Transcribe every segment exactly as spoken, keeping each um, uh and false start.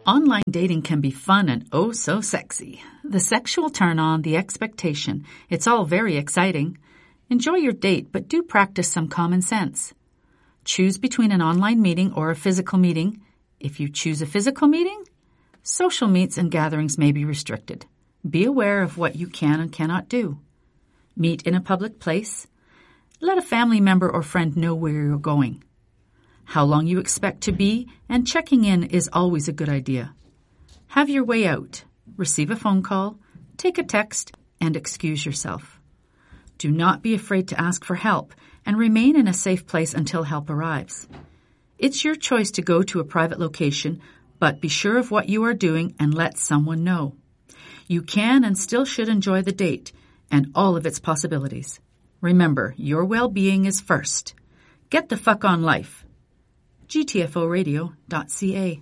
Online dating can be fun and oh so sexy. The sexual turn-on, the expectation, it's all very exciting. Enjoy your date, but do practice some common sense. Choose between an online meeting or a physical meeting. If you choose a physical meeting, social meets and gatherings may be restricted. Be aware of what you can and cannot do. Meet in a public place. Let a family member or friend know where you're going. How long you expect to be, and checking in is always a good idea. Have your way out. Receive a phone call, take a text, and excuse yourself. Do not be afraid to ask for help, and remain in a safe place until help arrives. It's your choice to go to a private location, but be sure of what you are doing and let someone know. You can and still should enjoy the date and all of its possibilities. Remember, your well-being is first. Get the fuck on life. G T F O radio dot C A.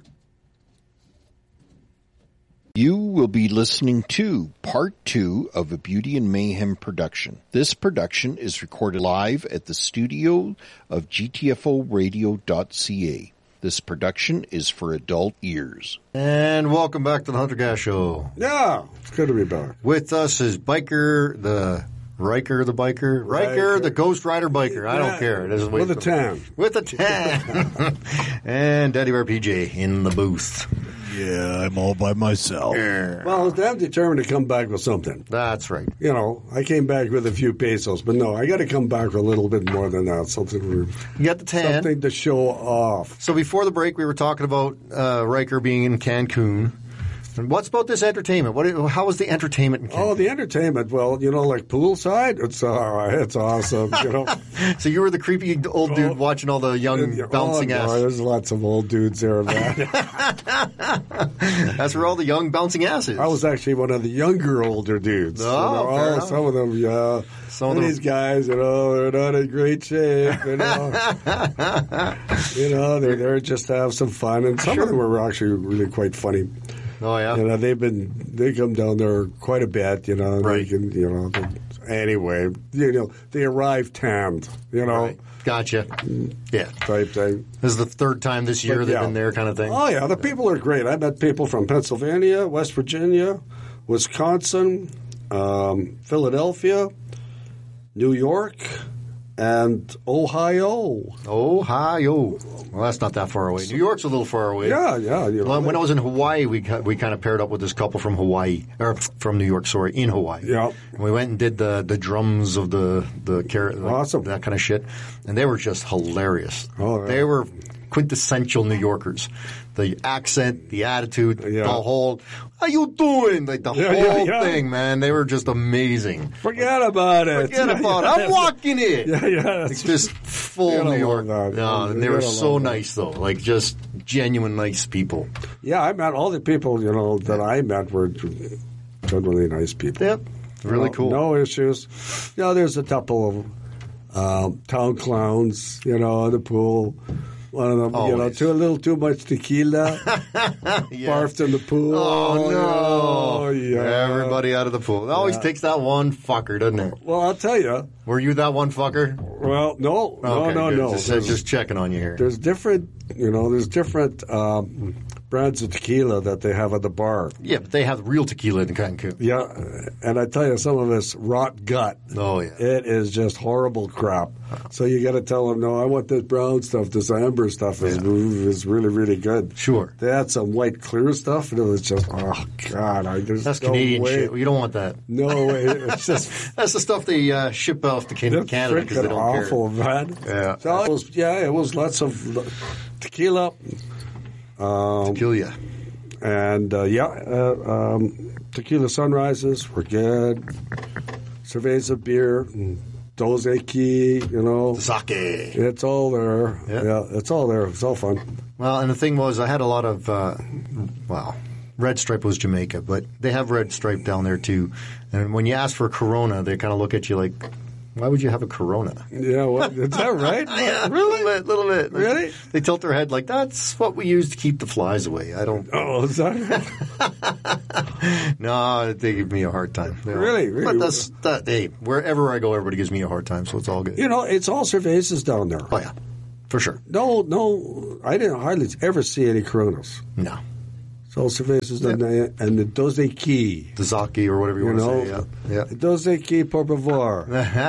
You will be listening to part two of a Beauty and Mayhem production. This production is recorded live at the studio of G T F O radio dot C A. This production is for adult ears. And welcome back to the Hunter Gas Show. Yeah, it's good to be back. With us is Biker, the Riker, the biker, Riker, Riker. the Ghost Rider biker. I don't care. It With a tan. With a tan. And Daddy Bear P J in the booth. Yeah, I'm all by myself. Yeah. Well, I'm determined to come back with something. That's right. You know, I came back with a few pesos, but no, I got to come back with a little bit more than that. Something you got the tan. Something to show off. So before the break, we were talking about uh, Riker being in Cancun. And what's about this entertainment? What? How was the entertainment in Cancun? Oh, the entertainment. Well, you know, like poolside, it's uh, it's awesome. You know. So you were the creepy old dude oh, watching all the young and, bouncing oh, ass. No, there's lots of old dudes there, man. That's where all the young bouncing ass is. I was actually one of the younger, older dudes. Oh, you know, fair oh enough. Some of them, yeah. Some of them. these guys, you know, they're not in great shape. You know, you know, they're there just to have some fun, and some sure. of them were actually really quite funny. Oh yeah, you know they've been they come down there quite a bit. You know, right. They can, you know. They, anyway, you know, they arrive tanned. You know, right. Gotcha. Yeah, type thing. This is the third time this year but, they've yeah. been there, kind of thing. Oh yeah, the people are great. I met people from Pennsylvania, West Virginia, Wisconsin, um, Philadelphia, New York, and Ohio. Ohio. Well, that's not that far away. New York's a little far away. Yeah, yeah. You know, well, when I was in Hawaii, we we kind of paired up with this couple from Hawaii, or from New York, sorry, in Hawaii. Yeah. And we went and did the, the drums of the the carrot, like, awesome, that kind of shit, and they were just hilarious. Oh, yeah. They were quintessential New Yorkers. The accent, the attitude, yeah. the whole, how you doing? Like the yeah, whole yeah, yeah. thing, man. They were just amazing. Forget about it. Forget yeah, about yeah. it. I'm walking it. Yeah, yeah. It's just full New York. No, and they were so nice, though. Like, just genuine nice people. Yeah, I met all the people, you know, that I met were genuinely nice people. Yep. Really no, cool. No issues. You know, there's a couple of um, town clowns, you know, in the pool. One of them, Always. you know, too, a little too much tequila, yeah. barfed in the pool. Oh, no. Oh, yeah. Everybody out of the pool. It always yeah. takes that one fucker, doesn't it? Well, I'll tell you. Were you that one fucker? Well, no. No, okay, no, good. no. Just, There's, just checking on you here. there's different, you know, there's different um, brands of tequila that they have at the bar. Yeah, but they have real tequila in Cancun. Yeah, and I tell you, some of it's rot gut. Oh, yeah. It is just horrible crap. So you got to tell them, no, I want this brown stuff. This amber stuff is, yeah. is really, really good. Sure. They had some white clear stuff, and it was just, oh, God. I, there's That's no Canadian way. shit. You don't want that. No way. It's just... That's the stuff they uh, ship off to Canada because they don't awful, care. man. Yeah. So it was, yeah, it was lots of tequila. Um, Tequila. And, uh, yeah, uh, um, tequila sunrises were good. Cerveza beer, Dos Equis, you know. Sake. It's all there. Yeah. yeah, it's all there. It's all fun. Well, and the thing was, I had a lot of, uh, well, Red Stripe was Jamaica, but they have Red Stripe down there too. And when you ask for a Corona, they kind of look at you like, why would you have a Corona? Yeah, what, is that right? Yeah, really? A little bit, little bit. Really? They tilt their head like, that's what we use to keep the flies away. I don't... Oh, is that right? No, they give me a hard time. They really? don't. Really? But that's, that, hey, wherever I go, everybody gives me a hard time, so it's all good. You know, it's all cervezas down there. Oh, yeah. For sure. No, no, I didn't hardly ever see any Coronas. No. Sol Cervezas yeah. and the Dos Equis. The Zaki or whatever you, you want know? to say. Yeah. yeah. Dos Equis, por favor.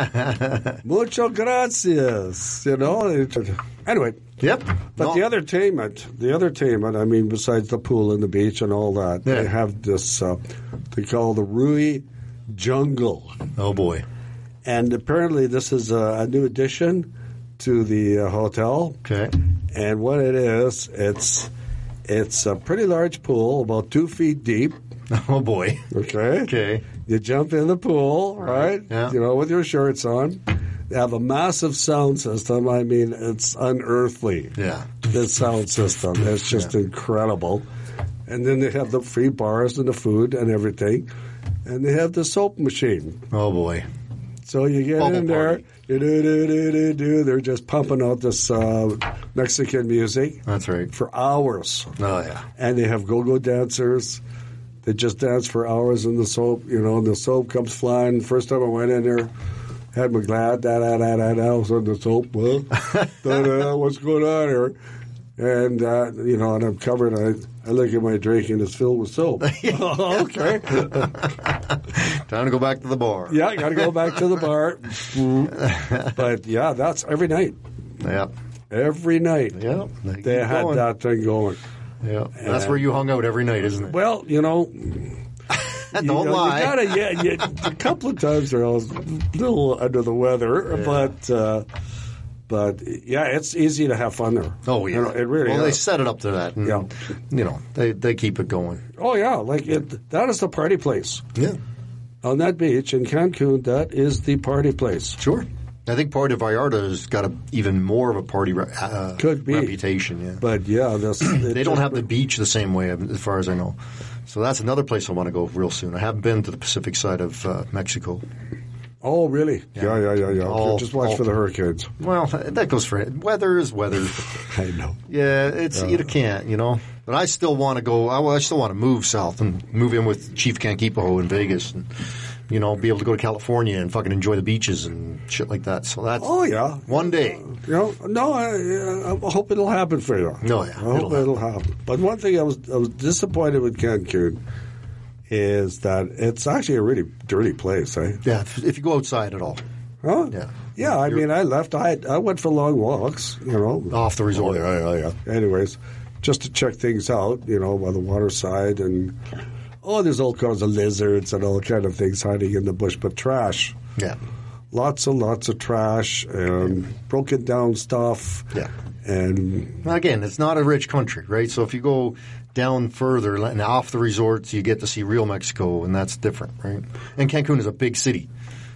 Mucho gracias. You know? Anyway. Yep. But no. the entertainment, the entertainment, I mean, besides the pool and the beach and all that, yeah. they have this, uh, they call the Rui Jungle. Oh, boy. And apparently this is a, a new addition to the uh, hotel. Okay. And what it is, it's it's a pretty large pool, about two feet deep. Oh, boy. Okay. Okay. You jump in the pool, right? right? Yeah. You know, with your shirts on. They have a massive sound system. I mean, it's unearthly. Yeah. This sound system. It's just yeah. incredible. And then they have the free bars and the food and everything. And they have the soap machine. Oh, boy. So you get Bubble in there, party. you do, do, do, do, do. They're just pumping out this uh, Mexican music. That's right. For hours. Oh, yeah. And they have go-go dancers. They just dance for hours in the soap. You know, and the soap comes flying. First time I went in there, had my glad, da da da da da, was on the soap. Well, da, da, what's going on here? And, uh, you know, and I'm covered. I, I look at my drink and it's filled with soap. Oh, okay. Time to go back to the bar. Yeah, I got to go back to the bar. Mm. But, yeah, that's every night. Yeah. Every night. Yeah. They, they had going. that thing going. Yeah. And that's where you hung out every night, isn't it? Well, you know... Don't you know, lie. You gotta, yeah, yeah, a couple of times I was a little under the weather, yeah. but uh, but yeah, it's easy to have fun there. Oh yeah, you know, it really. Well, is. they set it up to that. And, yeah, you know, they they keep it going. Oh yeah, like it, that is the party place. Yeah, on that beach in Cancun, that is the party place. Sure. I think Puerto Vallarta has got a, even more of a party re- uh, Could be. reputation. Yeah, but yeah, this, they don't have the beach the same way, as far as I know. So that's another place I want to go real soon. I haven't been to the Pacific side of uh, Mexico. Oh, really? Yeah, yeah, yeah, yeah. All, Just watch all, for the hurricanes. Well, that goes for it. Weather is weather. I know. Yeah, it's uh, you can't, you know. But I still want to go. I, I still want to move south and move in with Chief Canquipo in Vegas, and you know, be able to go to California and fucking enjoy the beaches and shit like that. So that's oh yeah, one day. You know, no, I, I hope it'll happen for you. No, yeah, I hope it'll, it'll happen. happen. But one thing I was I was disappointed with Cancun is that it's actually a really dirty place, eh? Yeah, if, if you go outside at all. Huh? Yeah. Yeah, I You're, mean, I left. I I went for long walks, you know. Off the resort. Oh, yeah, yeah, yeah. Anyways, just to check things out, you know, by the waterside. And, oh, there's all kinds of lizards and all kind of things hiding in the bush, but trash. Yeah. Lots and lots of trash and yeah. broken down stuff. Yeah. And again, it's not a rich country, right? So if you go down further and off the resorts, you get to see real Mexico, and that's different, right? And Cancun is a big city.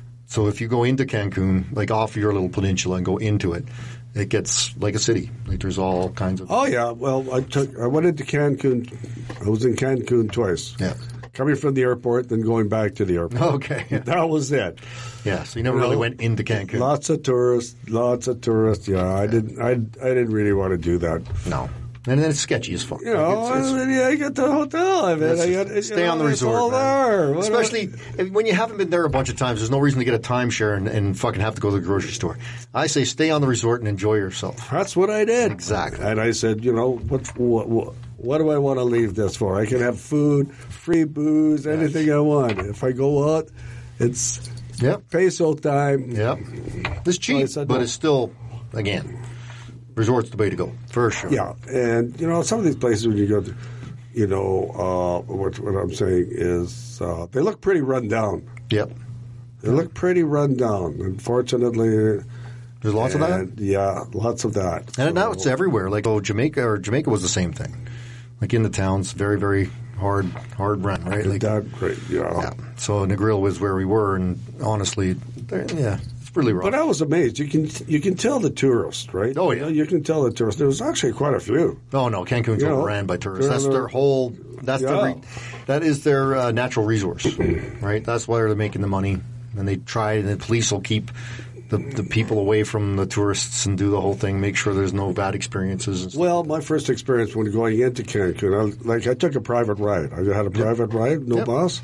So if you go into Cancun, like off your little peninsula and go into it, it gets like a city. Like there's all kinds of... Oh, yeah. Well, I took, I went into Cancun. I was in Cancun twice. Yeah. Coming from the airport, then going back to the airport. Okay. That was it. Yeah, so you never you really know, went into Cancun. Lots of tourists, lots of tourists. Yeah, I didn't I, I didn't really want to do that. No. And then it's sketchy as fuck. You know, like it's, it's, I mean, yeah, I got the hotel. I mean, I got, stay know, on the resort, all there. What especially if, when you haven't been there a bunch of times. There's no reason to get a timeshare and, and fucking have to go to the grocery store. I say stay on the resort and enjoy yourself. That's what I did. Exactly. And I said, you know, what what, what, what do I want to leave this for? I can have food, free booze, anything I want. If I go out, it's yep. peso time. Yep. It's cheap, so said, but no. it's still, again... Resort's the way to go, for sure. Yeah, and, you know, some of these places when you go to, you know, uh, what, what I'm saying is uh, they look pretty run down. Yep. They look pretty run down, unfortunately. There's lots and, of that? Yeah, lots of that. And so, now it's everywhere. Like, oh, Jamaica, or Jamaica was the same thing. Like, in the towns, very, very hard, hard run, right? Like, that great, yeah. yeah. So Negril was where we were, and honestly, yeah. Really rough. But I was amazed. You can you can tell the tourists, right? Oh, yeah. You, know, you can tell the tourists. There was actually quite a few. Oh, no. Cancun's you know, overran by tourists. That's their, their whole – that's yeah. the re, that is their uh, natural resource, right? That's why they're making the money. And they try – and the police will keep the, the people away from the tourists and do the whole thing, make sure there's no bad experiences. And stuff. Well, my first experience when going into Cancun, I, like I took a private ride. I had a private yep. ride, no yep. boss.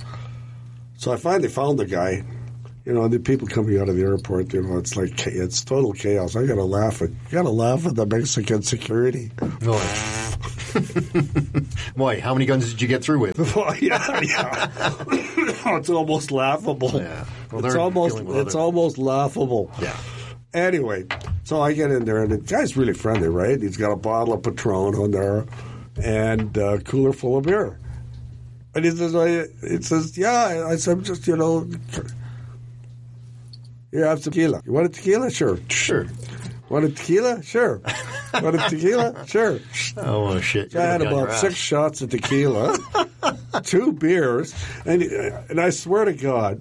So I finally found the guy. You know, the people coming out of the airport, you know, it's like, it's total chaos. I got to laugh at, you got to laugh at the Mexican security. Oh, Boy, how many guns did you get through with? Well, yeah, yeah. It's almost laughable. Yeah. Well, it's they're almost dealing with it's other- almost laughable. Yeah. Anyway, so I get in there, and the guy's really friendly, right? He's got a bottle of Patron on there and a cooler full of beer. And he says, I, it says, yeah. I said, just, you know, you have tequila. You want a tequila? Sure. Sure. Want a tequila? Sure. Want a tequila? Sure. Oh, well, shit. So I had about six shots of tequila, two beers, and and I swear to God,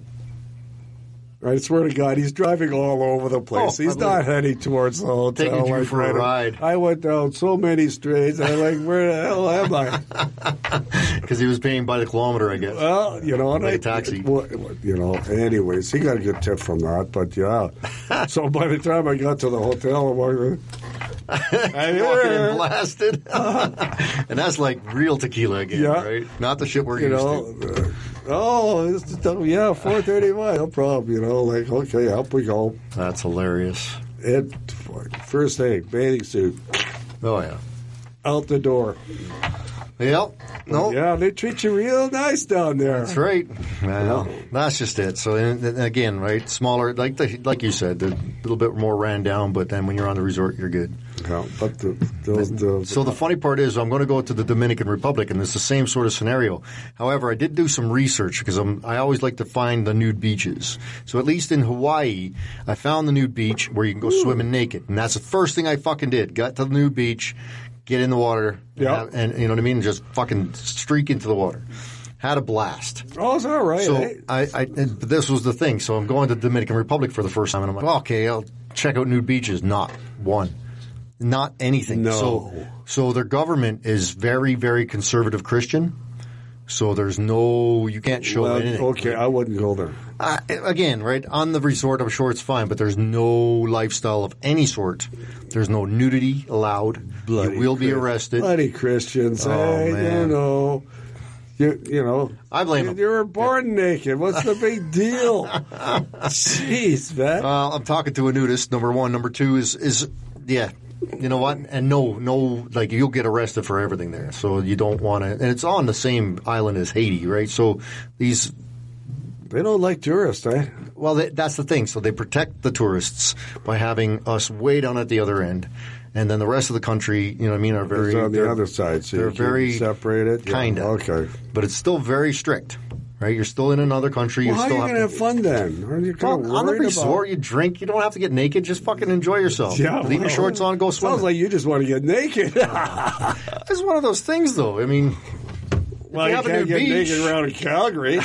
I swear to God, he's driving all over the place. Oh, he's I not believe- heading towards the hotel. Taking you like, for a right- ride. I went down so many streets. I'm like, where the hell am I? Because he was paying by the kilometer, I guess. Well, you know, and Like I, a taxi. well, you know. Anyways, he got a good tip from that. But yeah, so by the time I got to the hotel, I'm like, I'm Walking here. in blasted. And that's like real tequila again, Yeah. right? Not the shit we're you used know, to. uh, oh, this is, yeah, four thirty-one, no problem. You know, like, okay, up we go. That's hilarious. It, first thing, bathing suit, Oh, yeah. out the door. Yep. No. Yeah, they treat you real nice down there. That's right. Well, that's just it. So and, and again, right, smaller, like the, like you said, a little bit more ran down. But then when you're on the resort, you're good. Yeah, but the, those, the, So the funny part is, I'm going to go to the Dominican Republic, and it's the same sort of scenario. However, I did do some research because I'm, I always like to find the nude beaches. So at least in Hawaii, I found the nude beach where you can go swimming naked, and that's the first thing I fucking did. Got to the nude beach, get in the water, Yeah. and, and you know what I mean, just fucking streak into the water. Had a blast. oh, it's all right. So eh? I, I and this was the thing. So I'm going to the Dominican Republic for the first time, and I'm like, okay, I'll check out nude beaches. Not one, not anything. No. So, so their government is very, very conservative Christian. So there's no, you can't show Well, anything. okay, I wouldn't go there. Uh, again, right on the resort, I'm sure it's fine, but there's no lifestyle of any sort. There's no nudity allowed. Bloody you will be Chris- arrested. Bloody Christians, Oh, hey, man. you know. You, you know, I blame you, them. you were born naked. What's the big deal? Jeez, man. Well, I'm talking to a nudist. Number one, number two is is yeah. You know what? And no, no, like you'll get arrested for everything there. So you don't want to. And it's on the same island as Haiti, right? So these, They don't like tourists, eh? well, they, that's the thing. So they protect the tourists by having us way down at the other end, and then the rest of the country, you know what I mean, are very It's on the they're- other side, so they're you keep very it separated. Yeah, Kinda. okay. but it's still very strict, right? You're still in another country. Well, you how are still you going to have have fun then? Are you kind of Well, on the worried resort, about? you drink. You don't have to get naked. Just fucking enjoy yourself. Yeah, Leave your well, shorts on. Go swim. Sounds like you just want to get naked. It's one of those things, though. I mean, well, you you have a can't new get beach. naked around in Calgary.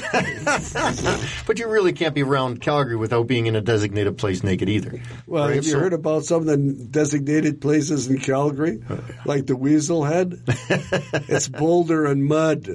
but you really can't be around Calgary without being in a designated place naked either. Well, right? have you So- heard about some of the designated places in Calgary? Like the Weasel Head? It's boulder and mud.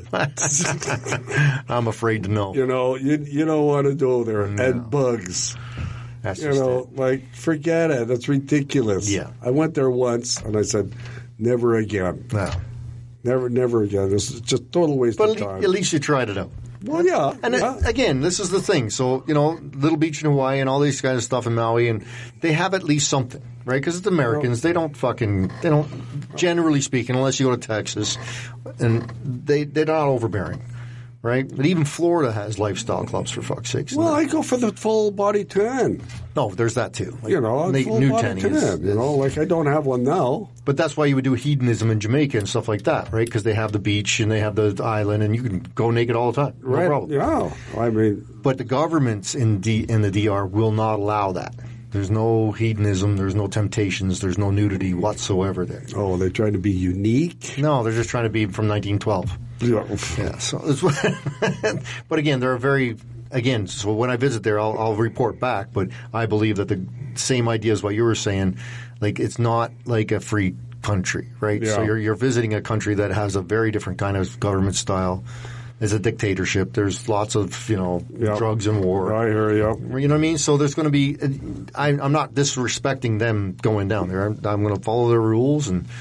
I'm afraid to know. You know, you you don't want to go there. And bugs. That's You just know, it. like, forget it. That's ridiculous. Yeah. I went there once, and I said, never again. No. Never, never again. This is just total waste But of at time. le- at least you tried it out. Well, yeah. And yeah. it, again, this is the thing. So, you know, Little Beach in Hawaii and all these kind of stuff in Maui, and they have at least something, right? Because it's Americans. They don't fucking, they don't, generally speaking, unless you go to Texas, and they, they're not overbearing, right? But even Florida has lifestyle clubs, for fuck's sakes. Well, I go for the full body tan. No, there's that too. Like, You know, na- full nude body tanning tan. is- you know, like I don't have one now. But that's why you would do hedonism in Jamaica and stuff like that, right? Because they have the beach and they have the island, and you can go naked all the time, no Right? problem. Yeah. I mean, But the governments in D, in the D R will not allow that. There's no hedonism, there's no temptations, there's no nudity whatsoever there. oh, they're trying to be unique. No, they're just trying to be from nineteen twelve. Yeah. Yeah. So, it's, but again, they're very. Again, so when I visit there, I'll, I'll report back. But I believe that the same idea as what you were saying, like it's not like a free country, right? So Yeah. you're you're visiting a country that has a very different kind of government style. It's a dictatorship. There's lots of you know Yeah. drugs and war. I hear you. You know what I mean? So there's going to be. I, I'm not disrespecting them going down there. I'm, I'm going to follow their rules and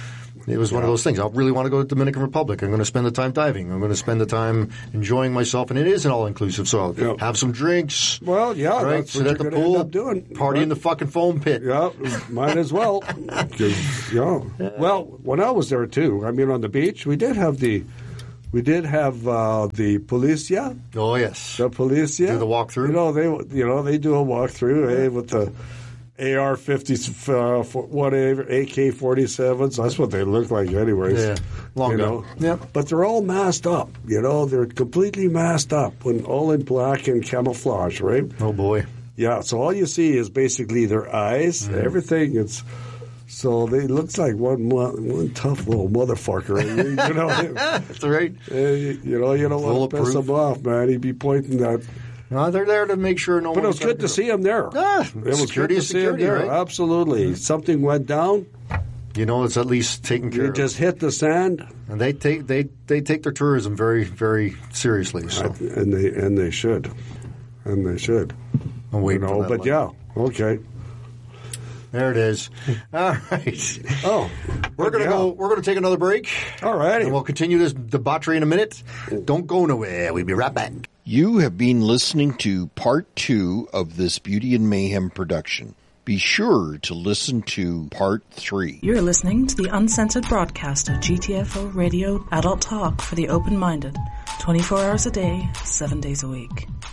It was yeah. one of those things. I really want to go to the Dominican Republic. I'm going to spend the time diving. I'm going to spend the time enjoying myself, and it is an all-inclusive. So I'll yeah. have some drinks. Well, yeah, right? that's Sit what at you're the going to pool, end up doing. Party right? in the fucking foam pit. Yeah, might as well. 'Cause, yeah. Well, when I was there too, I mean, on the beach, we did have the. We did have uh, the Policia. Oh yes, the Policia. Do the walkthrough. You know they, you know they do a walkthrough eh, with the A R fifties, uh, whatever A K forty-sevens. That's what they look like, anyways. Yeah, long you gun. know? Yeah, but they're all masked up. You know, they're completely masked up, and all in black and camouflage, right? Oh boy. Yeah. So all you see is basically their eyes. Mm. Everything. It's. So they looks like one one tough little motherfucker. You know, that's right. Uh, you know, you don't want to piss him off, man. He'd be pointing that. No, they're there to make sure no. But it was good to see him there. Ah, it was security good to see security, him there. right? Absolutely. Mm-hmm. Something went down. You know, it's at least taken care you of. You just hit the sand, and they take they they take their tourism very very seriously. So. I, and they and they should, and they should. I'm waiting you know, for that but one. yeah, okay. There it is. All right. Oh, we're gonna yeah. go. We're gonna take another break. All right, and we'll continue this debauchery in a minute. Don't go nowhere. We'll be right back. You have been listening to part two of this Beauty and Mayhem production. Be sure to listen to part three. You're listening to the uncensored broadcast of G T F O Radio Adult Talk for the open-minded, twenty-four hours a day, seven days a week.